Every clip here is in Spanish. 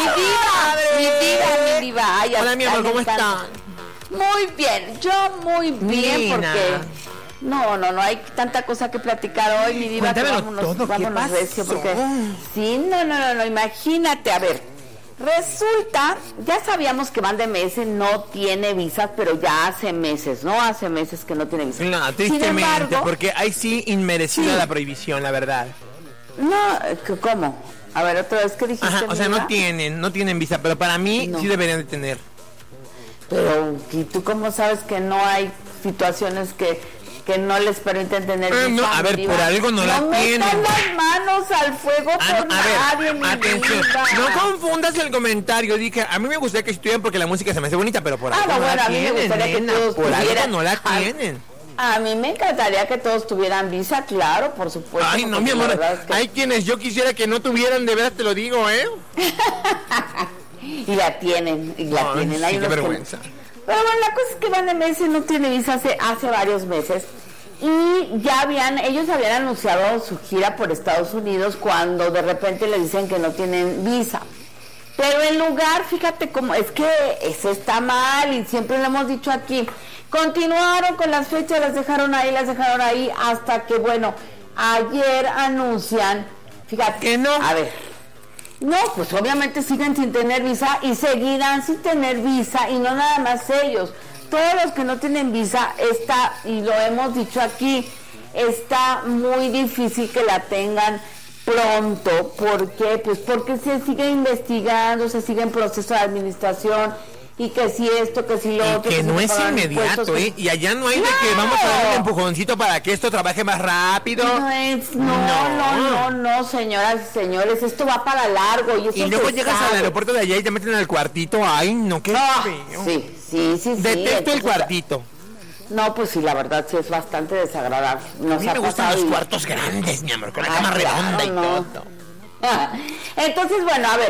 mi diva. Ay, hola, mi amor, ¿cómo están? Muy bien, yo muy bien, Nina. porque no hay tanta cosa que platicar hoy, mi diva. Vámonos recio, porque sí, no, imagínate, a ver, resulta, ya sabíamos que Banda MS no tiene visas, pero ya hace meses, ¿no? Hace meses que no tiene visas. No, tristemente, porque ahí sí inmerecida la prohibición, la verdad. No, ¿cómo? A ver, otra vez, ¿qué dijiste? Ajá, o sea, no tienen visa, pero para mí sí deberían de tener. Pero, ¿y tú cómo sabes que no hay situaciones que no les permiten tener visa? No, a ver, por algo no la tienen. No metan las manos al fuego por nadie, mi atención, diva. no confundas el comentario. Dije, a mí me gustaría que estudien porque la música se me hace bonita, pero por algo no la a mí tienen, me gustaría que todos por algo tuvieran. no la tienen. A mí me encantaría que todos tuvieran visa, claro, por supuesto. Ay, no, mi amor, es que hay quienes yo quisiera que no tuvieran, de verdad te lo digo, ¿eh? Y la tienen. Hay sí, qué vergüenza. Pero bueno, la cosa es que Banda MS no tiene visa hace varios meses. Y ellos habían anunciado su gira por Estados Unidos cuando de repente le dicen que no tienen visa. Pero en lugar, fíjate cómo, es que eso está mal y siempre lo hemos dicho aquí. Continuaron con las fechas, las dejaron ahí hasta que, bueno, ayer anuncian, fíjate, que no. A ver, no, pues obviamente siguen sin tener visa y seguirán sin tener visa, y no nada más ellos. Todos los que no tienen visa, y lo hemos dicho aquí, está muy difícil que la tengan pronto. ¿Por qué? Pues porque se sigue investigando, se sigue en proceso de administración, y que si esto, que si lo otro. Que no es inmediato, ¿eh? Y allá no hay de que vamos a dar un empujoncito para que esto trabaje más rápido. No, señoras y señores, esto va para largo. Y luego llegas al aeropuerto de allá y te meten al cuartito. Ay, no, qué feo. Sí. Detesto el cuartito. No, pues sí, la verdad sí es bastante desagradable. A mí me gustan los cuartos grandes, mi amor, con la cama redonda y todo. Entonces, bueno, a ver,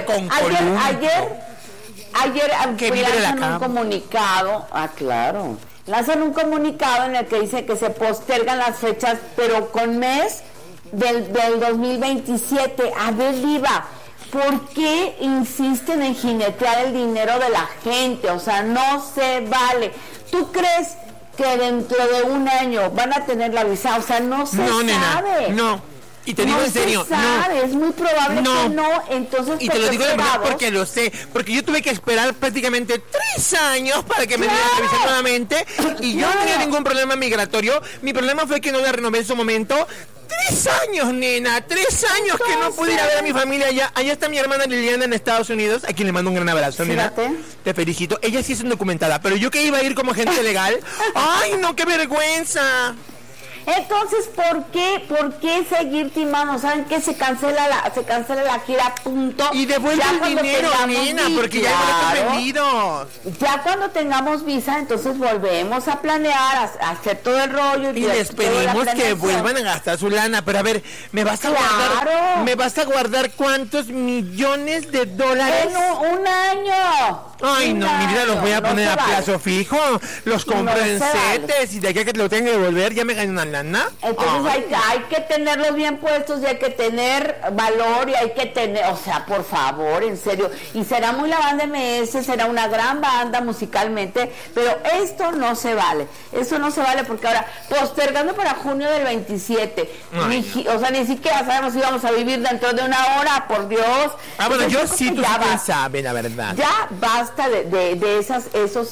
ayer lanzan un comunicado, lanzan un comunicado en el que dice que se postergan las fechas, pero con mes del 2027. A ver, diva, ¿por qué insisten en jinetear el dinero de la gente? O sea, no se vale. ¿Tú crees que dentro de un año van a tener la visa? O sea, no se sabe. Nena, no. Y te digo en serio, no. Es muy probable que no, entonces... Y te lo digo de verdad porque lo sé, porque yo tuve que esperar prácticamente 3 años para que me dieran la visa nuevamente, y yo no tenía ningún problema migratorio. Mi problema fue que no la renové en su momento. 3 años, nena, 3 años que no pude ir a ver a mi familia allá. Allá está mi hermana Liliana en Estados Unidos, a quien le mando un gran abrazo, nena. Te felicito. Ella sí es indocumentada, pero yo que iba a ir como agente legal. ¡Ay, no, qué vergüenza! Entonces, ¿por qué seguir timando? ¿Saben qué? Se cancela la gira, punto. Y devuelve el dinero, nena, porque ya lo he vendido. Ya cuando tengamos visa, entonces volvemos a planear, a hacer todo el rollo. Y les pedimos que vuelvan a gastar su lana. Pero a ver, ¿me vas a guardar cuántos millones de dólares? En un año. Ay, no, mi vida, los voy a poner a plazo fijo. Los compro en setes y de aquí a que te lo tenga que devolver ya me gané una lana. Entonces hay que tenerlos bien puestos, y hay que tener valor, y hay que tener, o sea, por favor, en serio. Y será muy la Banda MS, será una gran banda musicalmente, pero esto no se vale. Esto no se vale, porque ahora, postergando para junio del 27, o sea, ni siquiera sabemos si vamos a vivir dentro de una hora, por Dios. Bueno, yo sí, tú sí sabes, la verdad. Ya basta de esos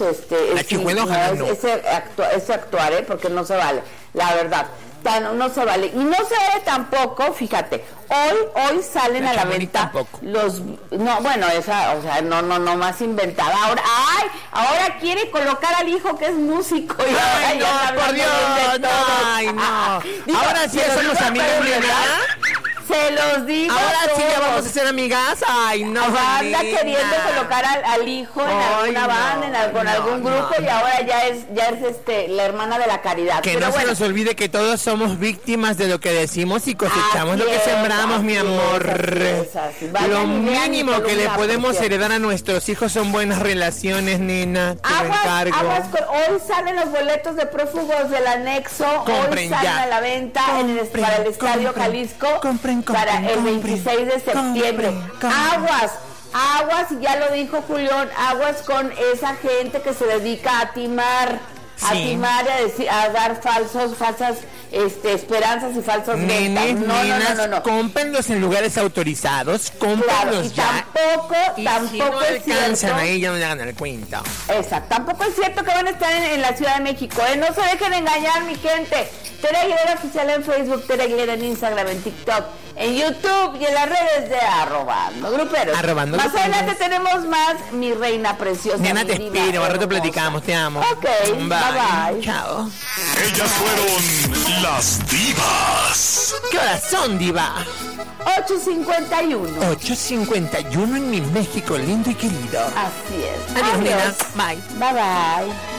ese actuar, porque no se vale, la verdad, no se vale. Y no se vale tampoco, fíjate, hoy salen a la venta los, no, bueno, esa, o sea, no más inventada. Ahora quiere colocar al hijo que es músico, y ay, no, por Dios, no. Ahora sí somos amigos, ¿verdad? Se los digo. Ahora sí ya vamos a ser amigas. Ay, no. Anda queriendo colocar al hijo en alguna banda, con algún grupo, y ahora ya es la hermana de la caridad. Que no se nos olvide que todos somos víctimas de lo que decimos y cosechamos lo que sembramos, mi amor. Lo mínimo que le podemos heredar a nuestros hijos son buenas relaciones, nena. Te lo encargo. Hoy salen los boletos de Prófugos del Anexo. Hoy salen a la venta para el Estadio Jalisco. Para el 26 de septiembre. aguas, y ya lo dijo Julián, aguas con esa gente que se dedica a timar. A timar y a, decir, a dar falsas esperanzas y falsas ventas. No. Cómprenlos en lugares autorizados, cómprenlos ya. Tampoco si no es alcanzan cierto. ahí, ya no le hagan el cuento. Exacto, tampoco es cierto que van a estar en la Ciudad de México, No se dejen engañar, mi gente. Tere Aguilera Oficial en Facebook, Tere Aguilera en Instagram, en TikTok, en YouTube y en las redes de Arrobando Gruperos. Más adelante tenemos más, mi reina preciosa. Diana, te espero, al rato platicamos, te amo. Ok, bye. Chao. Ellas fueron las divas. ¿Qué horas son, diva? 8:51. 8:51 en mi México lindo y querido. Así es. Adiós, nena. Bye. Bye.